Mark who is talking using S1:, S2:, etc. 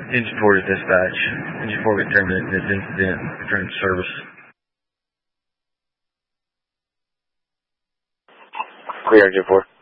S1: Engine 4 to dispatch. Engine 4 returned this incident. Returned to service.
S2: Clear, Engine 4.